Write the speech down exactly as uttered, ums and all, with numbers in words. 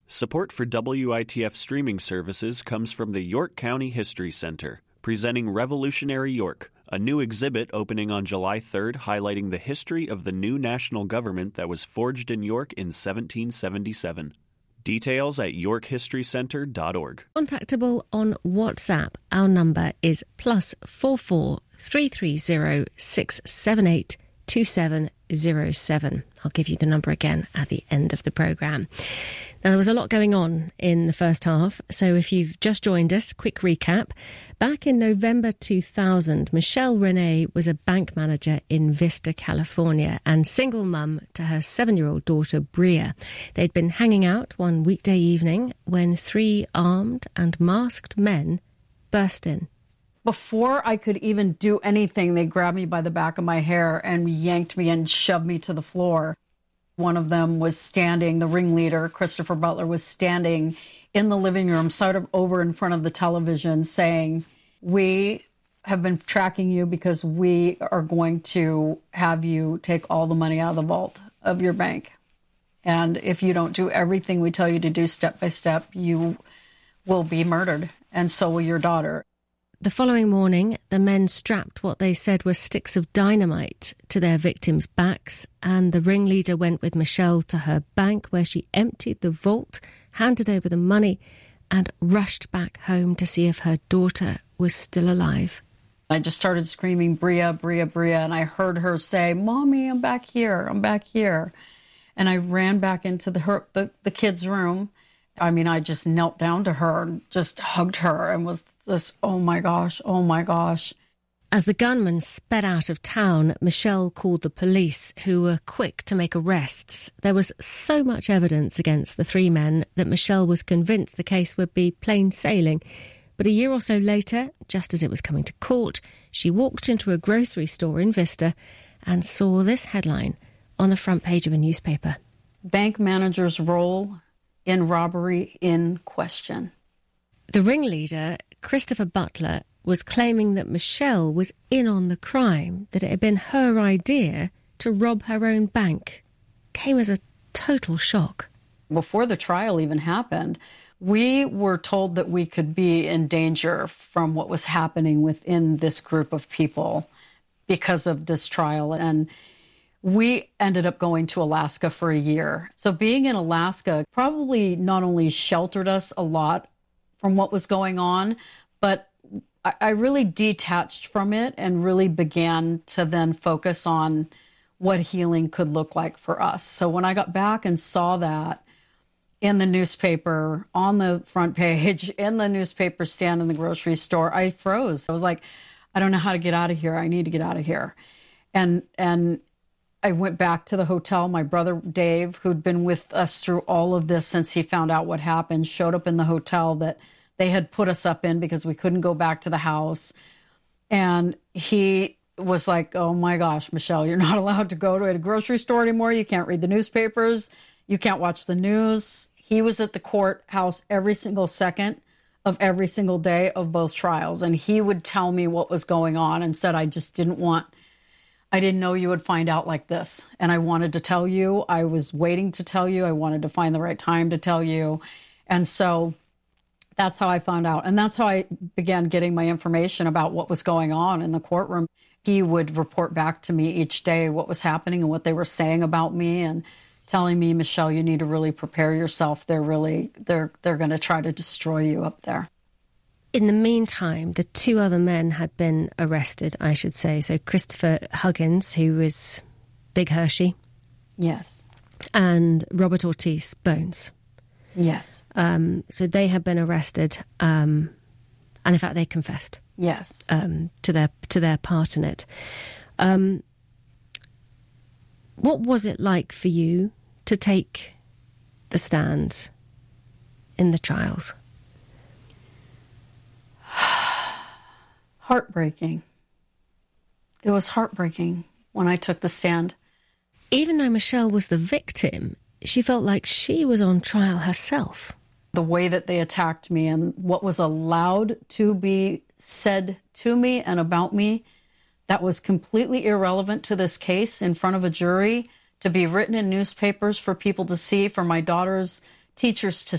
Support for W I T F streaming services comes from the York County History Center, presenting Revolutionary York, a new exhibit opening on July third highlighting the history of the new national government that was forged in York in seventeen seventy-seven. Details at york history center dot org. Contactable on WhatsApp. Our number is plus four four three three zero six seven eight two seven zero seven. I'll give you the number again at the end of the programme. Now, there was a lot going on in the first half, so if you've just joined us, quick recap. Back in November two thousand, Michelle Renee was a bank manager in Vista, California, and single mum to her seven-year-old daughter, Bria. They'd been hanging out one weekday evening when three armed and masked men burst in. Before I could even do anything, they grabbed me by the back of my hair and yanked me and shoved me to the floor. One of them was standing, the ringleader, Christopher Butler, was standing in the living room, sort of over in front of the television, saying, "We have been tracking you because we are going to have you take all the money out of the vault of your bank. And if you don't do everything we tell you to do step by step, you will be murdered, and so will your daughter." The following morning, the men strapped what they said were sticks of dynamite to their victims' backs, and the ringleader went with Michelle to her bank, where she emptied the vault, handed over the money, and rushed back home to see if her daughter was still alive. I just started screaming, "Bria, Bria, Bria," and I heard her say, "Mommy, I'm back here, I'm back here." And I ran back into the, her, the, the kids' room. I mean, I just knelt down to her and just hugged her and was just, oh my gosh, oh my gosh. As the gunman sped out of town, Michelle called the police, who were quick to make arrests. There was so much evidence against the three men that Michelle was convinced the case would be plain sailing. But a year or so later, just as it was coming to court, she walked into a grocery store in Vista and saw this headline on the front page of a newspaper. "Bank manager's role in robbery in question." The ringleader, Christopher Butler, was claiming that Michelle was in on the crime, that it had been her idea to rob her own bank. Came as a total shock. Before the trial even happened, we were told that we could be in danger from what was happening within this group of people because of this trial. And we ended up going to Alaska for a year. So being in Alaska probably not only sheltered us a lot from what was going on, but I really detached from it and really began to then focus on what healing could look like for us. So when I got back and saw that in the newspaper, on the front page, in the newspaper stand in the grocery store, I froze. I was like, I don't know how to get out of here. I need to get out of here. And, and, I went back to the hotel. My brother, Dave, who'd been with us through all of this since he found out what happened, showed up in the hotel that they had put us up in because we couldn't go back to the house. And he was like, "Oh my gosh, Michelle, you're not allowed to go to a grocery store anymore. You can't read the newspapers. You can't watch the news." He was at the courthouse every single second of every single day of both trials. And he would tell me what was going on and said, I just didn't want I didn't know you would find out like this. And I wanted to tell you. I was waiting to tell you. I wanted to find the right time to tell you. And so that's how I found out. And that's how I began getting my information about what was going on in the courtroom. He would report back to me each day what was happening and what they were saying about me and telling me, "Michelle, you need to really prepare yourself. They're really, they're, they're going to try to destroy you up there." In the meantime, the two other men had been arrested, I should say. So Christopher Huggins, who was Big Hershey. Yes. And Robert Ortiz Bones. Yes. Um, so they had been arrested. Um, and in fact, they confessed. Yes. Um, to their to their part in it. Um, what was it like for you to take the stand in the trials? Heartbreaking. It was heartbreaking when I took the stand. Even though Michelle was the victim, she felt like she was on trial herself. The way that they attacked me and what was allowed to be said to me and about me, that was completely irrelevant to this case in front of a jury, to be written in newspapers for people to see, for my daughter's teachers to